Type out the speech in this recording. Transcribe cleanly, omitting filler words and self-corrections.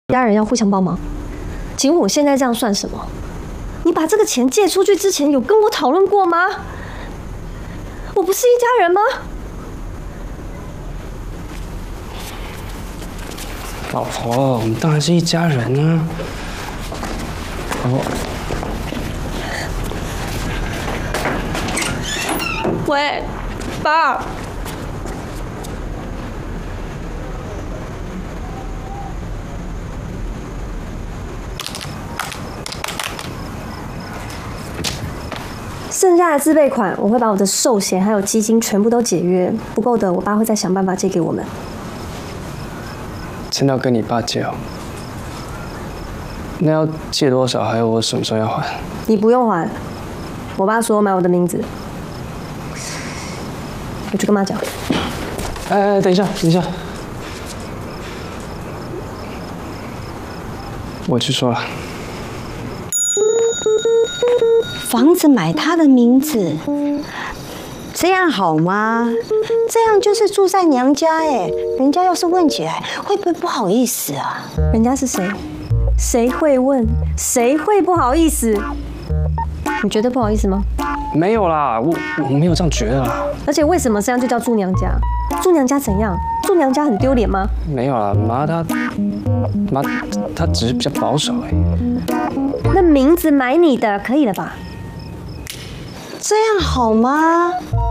家人要互相帮忙。请问我现在这样算什么？你把这个钱借出去之前有跟我讨论过吗？我不是一家人吗？ 老婆，我们当然是一家人啊。 喂，爸。剩下的自备款，我会把我的寿险还有基金全部都解约，不够的，我爸会再想办法借给我们。 真的要跟你爸借哦？那要借多少？还有我什么时候要还？ 你不用还，我爸说买我的名字，我去跟妈讲。 哎，等一下，等一下，我去说了。 房子买他的名字，这样好吗？这样就是住在娘家哎，人家要是问起来，会不会不好意思啊？ 人家是谁？谁会问？谁会不好意思？你觉得不好意思吗？ 没有啦，我没有这样觉得啦。 而且为什么这样就叫住娘家？住娘家怎样？住娘家很丢脸吗？ 没有啦，妈她只是比较保守而已。 那名字买你的可以了吧？ 这样好吗？